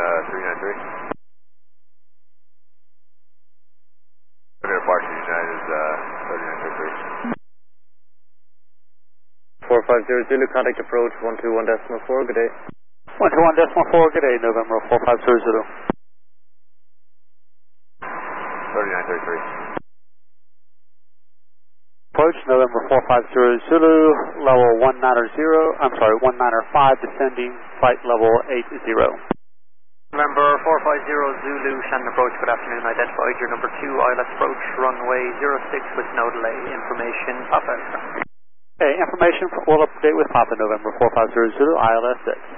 393. Departure United is 3933. 450 Zulu, contact approach 121.4, good day. 121.4, good day, November 450 Zulu. 3933. Approach November 450 Zulu, level 195, descending, flight level 80. November 450 Zulu, Shannon approach, good afternoon, identified your number 2 ILS approach, runway 06 with no delay, information Papa. Okay, information, we'll update with Papa November 450 Zulu, ILS 6.